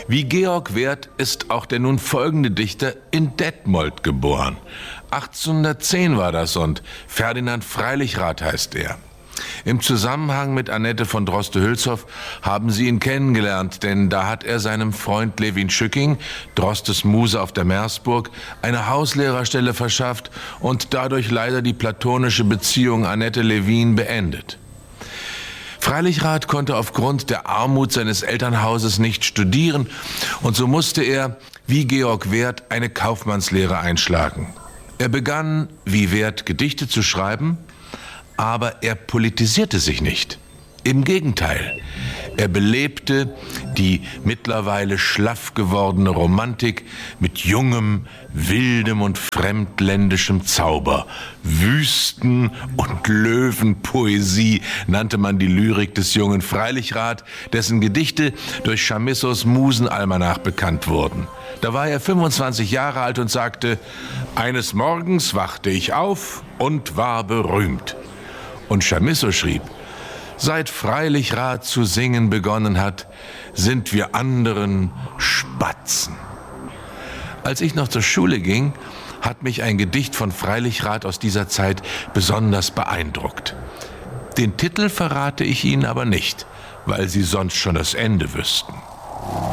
Wie Georg Werth ist auch der nun folgende Dichter in Detmold geboren. 1810 war das und Ferdinand Freilichrath heißt er. Im Zusammenhang mit Annette von Droste-Hülshoff haben sie ihn kennengelernt, denn da hat er seinem Freund Levin Schücking, Drostes Muse auf der Meersburg, eine Hauslehrerstelle verschafft und dadurch leider die platonische Beziehung Annette-Levin beendet. Freilichrath konnte aufgrund der Armut seines Elternhauses nicht studieren und so musste er, wie Georg Werth, eine Kaufmannslehre einschlagen. Er begann, wie Werth, Gedichte zu schreiben, aber er politisierte sich nicht. Im Gegenteil, er belebte die mittlerweile schlaff gewordene Romantik mit jungem, wildem und fremdländischem Zauber. Wüsten- und Löwenpoesie nannte man die Lyrik des jungen Freilichrath, dessen Gedichte durch Chamissos Musenalmanach bekannt wurden. Da war er 25 Jahre alt und sagte: Eines Morgens wachte ich auf und war berühmt. Und Chamisso schrieb: Seit Freilichrath zu singen begonnen hat, sind wir anderen Spatzen. Als ich noch zur Schule ging, hat mich ein Gedicht von Freilichrath aus dieser Zeit besonders beeindruckt. Den Titel verrate ich Ihnen aber nicht, weil Sie sonst schon das Ende wüssten.